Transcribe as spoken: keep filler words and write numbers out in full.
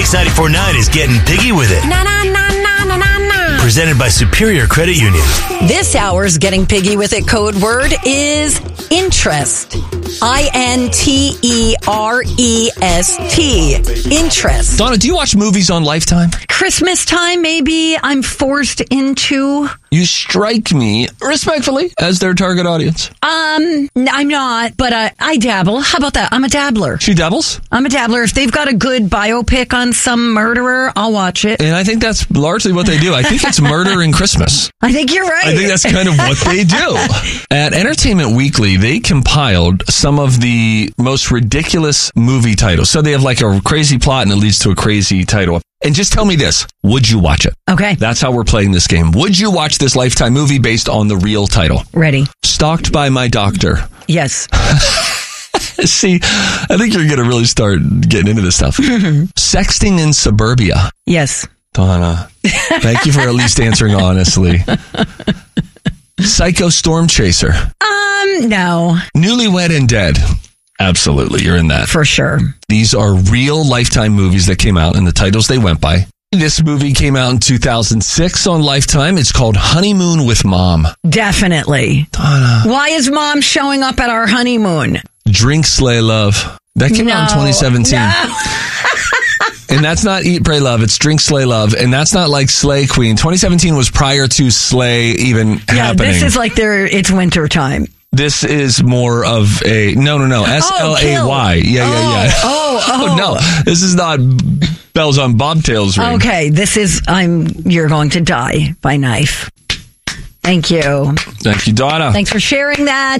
Mix ninety-four point nine is getting piggy with it. Na na na na na na na. Presented by Superior Credit Union. This hour's getting piggy with it code word is interest. I N T E R E S T. Interest. Donna, do you watch movies on Lifetime? Christmas time, maybe I'm forced into. You strike me, respectfully, as their target audience. Um, I'm not, but uh, I dabble. How about that? I'm a dabbler. She dabbles? I'm a dabbler. If they've got a good biopic on some murderer, I'll watch it. And I think that's largely what they do. I think it's murder and Christmas. I think you're right. I think that's kind of what they do. At Entertainment Weekly, they compiled some of the most ridiculous movie titles. So they have like a crazy plot and it leads to a crazy title. And just tell me this, would you watch it? Okay. That's how we're playing this game. Would you watch this Lifetime movie based on the real title? Ready. Stalked by My Doctor. Yes. See, I think you're going to really start getting into this stuff. Sexting in Suburbia. Yes. Donna, thank you for at least answering honestly. Psycho Storm Chaser. Um, no. Newlywed and Dead. Absolutely, you're in that. For sure. These are real Lifetime movies that came out and the titles they went by. This movie came out in two thousand six on Lifetime. It's called Honeymoon with Mom. Definitely. Donna. Why is Mom showing up at our honeymoon? Drink, Slay, Love. That came no. out in twenty seventeen. No. And that's not Eat, Pray, Love. It's Drink, Slay, Love. And that's not like Slay Queen. twenty seventeen was prior to Slay even yeah, happening. This is like there. It's winter time. This is more of a... No, no, no. S L A Y. Oh, yeah, yeah, yeah. Oh, oh, oh. No, this is not Bells on Bobtails ring. Okay, this is... I'm. You're going to die by knife. Thank you. Thank you, Donna. Thanks for sharing that.